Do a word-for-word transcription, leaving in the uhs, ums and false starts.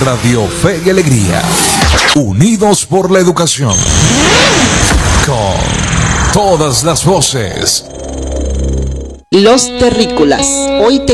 Radio Fe y Alegría, unidos por la educación, con todas las voces. Los Terrícolas, hoy te